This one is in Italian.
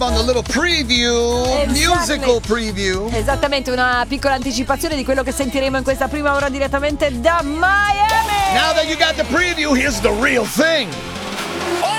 on the little preview, musical preview. Esattamente, una piccola anticipazione di quello che sentiremo in questa prima ora direttamente da Miami. Now that you got the preview, here's the real thing.